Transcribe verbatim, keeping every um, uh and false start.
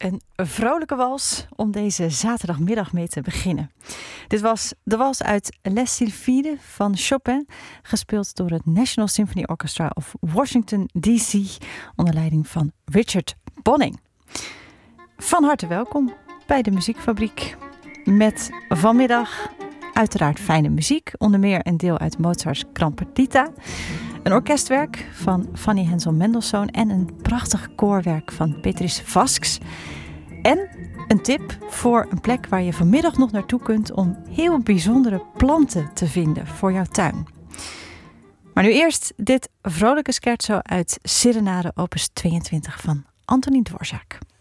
Een vrolijke wals om deze zaterdagmiddag mee te beginnen. Dit was de wals uit Les Sylphides van Chopin, gespeeld door het National Symphony Orchestra of Washington D C onder leiding van Richard Bonning. Van harte welkom bij de Muziekfabriek met vanmiddag uiteraard fijne muziek, onder meer een deel uit Mozart's Gran Partita, een orkestwerk van Fanny Hensel Mendelssohn en een prachtig koorwerk van Petrus Vasks. En een tip voor een plek waar je vanmiddag nog naartoe kunt om heel bijzondere planten te vinden voor jouw tuin. Maar nu eerst dit vrolijke scherzo uit Serenade opus tweeëntwintig van Antonín Dvořák.